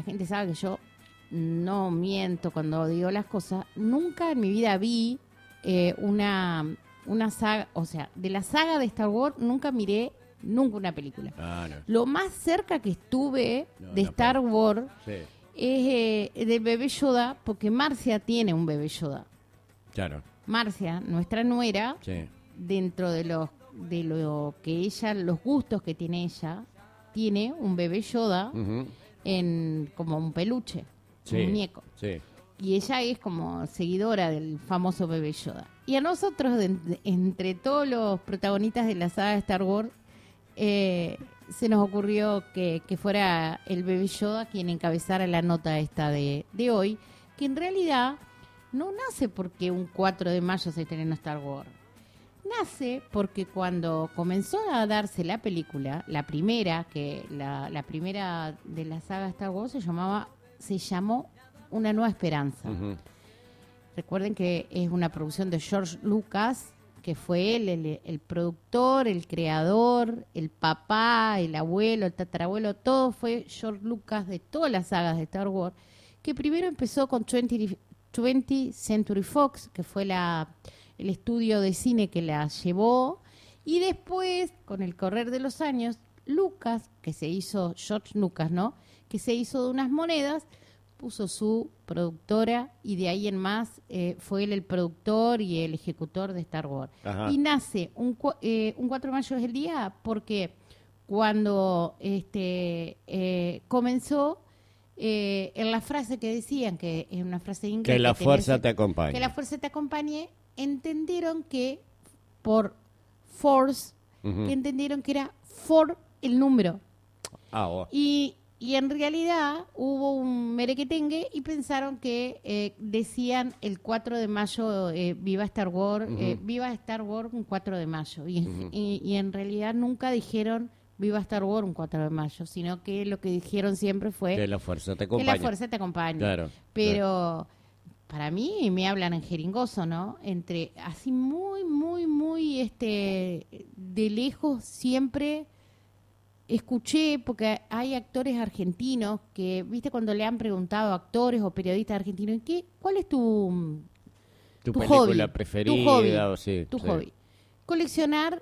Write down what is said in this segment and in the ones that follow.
gente sabe que yo no miento cuando digo las cosas. Nunca en mi vida vi una saga, o sea, de la saga de Star Wars nunca miré nunca una película. No. Lo más cerca que estuve de Star Wars es del bebé Yoda, porque Marcia tiene un bebé Yoda. Claro. Marcia, nuestra nuera, dentro de lo que ella, los gustos que tiene ella, tiene un bebé Yoda en como un peluche, un muñeco. Sí. Y ella es como seguidora del famoso bebé Yoda. Y a nosotros, entre todos los protagonistas de la saga de Star Wars, se nos ocurrió que fuera el bebé Yoda quien encabezara la nota esta de hoy, que en realidad no nace porque un 4 de mayo se estrenó Star Wars. Nace porque cuando comenzó a darse la película, la primera de la saga Star Wars se llamó Una Nueva Esperanza. Recuerden que es una producción de George Lucas, que fue él el productor, el creador, el papá, el abuelo, el tatarabuelo, todo fue George Lucas de todas las sagas de Star Wars, que primero empezó con 20th Century Fox, que fue el estudio de cine que la llevó, y después, con el correr de los años, Lucas, George Lucas, ¿no?, que se hizo de unas monedas, puso su productora y de ahí en más fue él el productor y el ejecutor de Star Wars. Ajá. Y nace un 4 de mayo es el día porque cuando comenzó en la frase que decían, que es una frase inglesa, que la fuerza te acompañe. Que la fuerza te acompañe, entendieron que por force, que entendieron que era for el número. Y en realidad hubo un merequetengue y pensaron que decían el 4 de mayo, viva Star Wars, viva Star Wars un 4 de mayo. Y en realidad nunca dijeron viva Star Wars un 4 de mayo, sino que lo que dijeron siempre fue que la fuerza te acompañe. Que la fuerza te acompañe. Claro, pero para mí me hablan en jeringoso, ¿no? Entre así muy, muy, muy de lejos siempre escuché, porque hay actores argentinos que, viste, cuando le han preguntado a actores o periodistas argentinos, ¿cuál es tu película hobby, preferida? Tu hobby. Coleccionar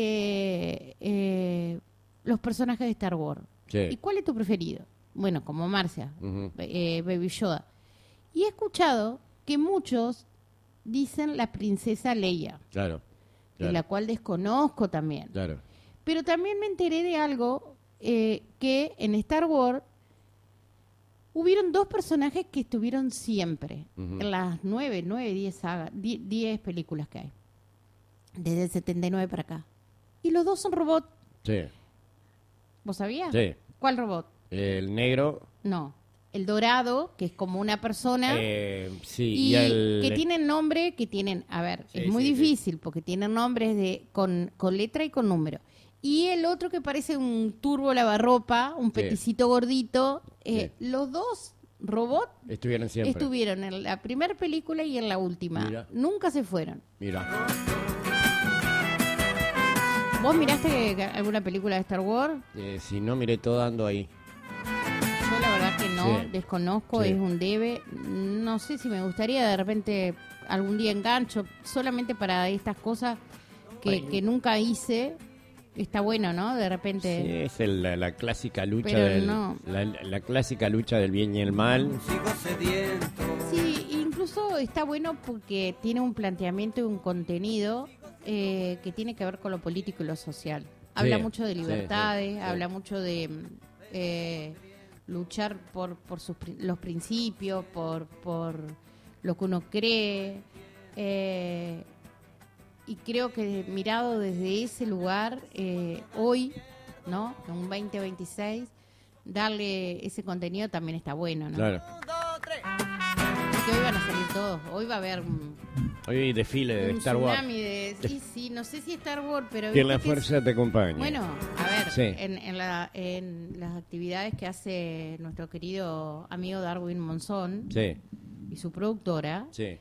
los personajes de Star Wars. Sí. ¿Y cuál es tu preferido? Bueno, como Marcia, Baby Yoda. Y he escuchado que muchos dicen la princesa Leia. Claro. De la cual desconozco también. Claro. Pero también me enteré de algo que en Star Wars hubieron dos personajes que estuvieron siempre en las 10 películas que hay. Desde el 79 para acá. Y los dos son robots. Sí. ¿Vos sabías? Sí. ¿Cuál robot? El negro. No. El dorado, que es como una persona. Sí. Y que tienen nombre, a ver, es muy difícil porque tienen nombres con letra y con número. Y el otro que parece un turbo lavarropa, un peticito gordito. Los dos robots estuvieron siempre. Estuvieron en la primera película y en la última. Mira. Nunca se fueron. Mira. ¿Vos miraste alguna película de Star Wars? Si no, miré todo, ando ahí. Yo la verdad que no, desconozco, es un debe. No sé si me gustaría de repente algún día engancho, solamente para estas cosas que nunca hice. Está bueno, ¿no? De repente. Sí, es la clásica lucha la clásica lucha del bien y el mal. Sí, incluso está bueno porque tiene un planteamiento y un contenido que tiene que ver con lo político y lo social. Habla mucho de libertades, habla mucho de luchar por los principios, por lo que uno cree. Y creo que mirado desde ese lugar, hoy, ¿no? En un 2026, darle ese contenido también está bueno, ¿no? Claro. Porque hoy van a salir todos. Hoy va a haber hoy desfile de Star Wars. Sí, no sé si Star Wars, pero... Que la fuerza te acompañe. Bueno, a ver, en las actividades que hace nuestro querido amigo Darwin Monzón y su productora... Sí.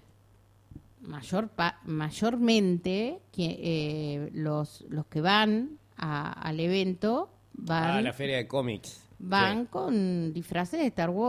Mayormente los que van al evento van a la feria de cómics con disfraces de Star Wars.